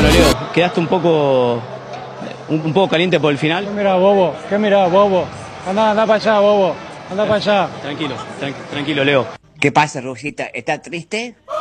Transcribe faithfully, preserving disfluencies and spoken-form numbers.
Bueno, Leo, quedaste un poco un, un poco caliente por el final. ¿Qué mirá, bobo? ¿Qué mirá, bobo? Anda, anda para allá, bobo. Anda para allá. Tranquilo, tran- tranquilo, Leo. ¿Qué pasa, Rosita? ¿Está triste?